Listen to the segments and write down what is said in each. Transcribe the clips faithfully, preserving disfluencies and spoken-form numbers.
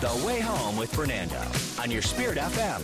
The Way Home with Fernando on your Spirit F M.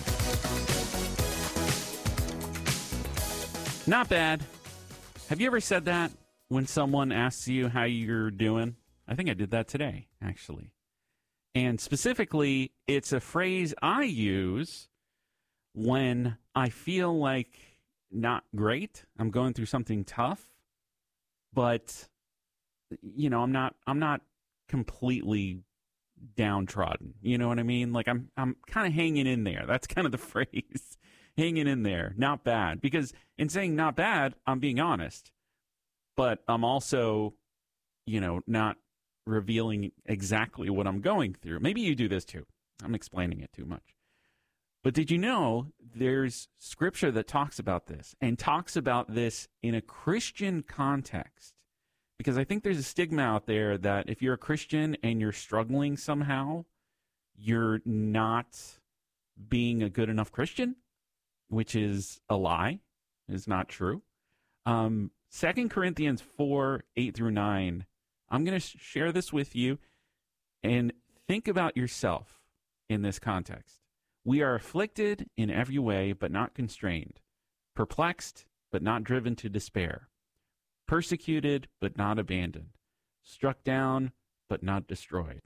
Not bad. Have you ever said that when someone asks you how you're doing? I think I did that today, actually. And specifically, it's a phrase I use when I feel like not great. I'm going through something tough, but you know, I'm not I'm not completely downtrodden. You know what I mean? Like I'm I'm kind of hanging in there. That's kind of the phrase. Hanging in there. Not bad. Because in saying not bad, I'm being honest. But I'm also, you know, not revealing exactly what I'm going through. Maybe you do this too. I'm explaining it too much. But did you know there's scripture that talks about this and talks about this in a Christian context? Because I think there's a stigma out there that if you're a Christian and you're struggling somehow, you're not being a good enough Christian, which is a lie. It's not true. Um, Second Corinthians four, eight through nine. I'm going to share this with you and think about yourself in this context. We are afflicted in every way, but not constrained, perplexed, but not driven to despair, persecuted, but not abandoned, struck down, but not destroyed.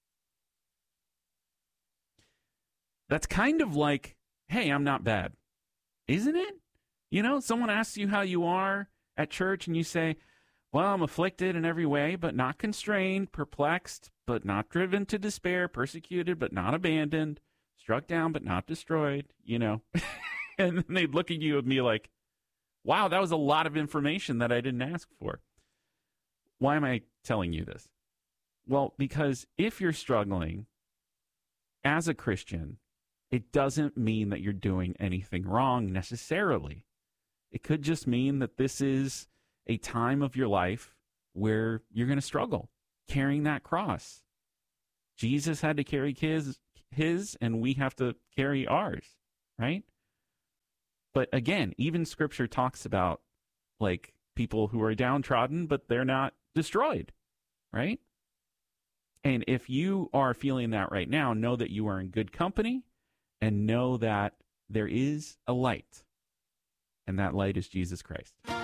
That's kind of like, hey, I'm not bad, isn't it? You know, someone asks you how you are at church and you say, well, I'm afflicted in every way, but not constrained, perplexed, but not driven to despair, persecuted, but not abandoned, struck down, but not destroyed, you know. And then they'd look at you and be like, wow, that was a lot of information that I didn't ask for. Why am I telling you this? Well, because if you're struggling as a Christian, it doesn't mean that you're doing anything wrong necessarily. It could just mean that this is a time of your life where you're going to struggle carrying that cross. Jesus had to carry his, his, and we have to carry ours, right? But again, even Scripture talks about like people who are downtrodden, but they're not destroyed, right? And if you are feeling that right now, know that you are in good company and know that there is a light, and that light is Jesus Christ.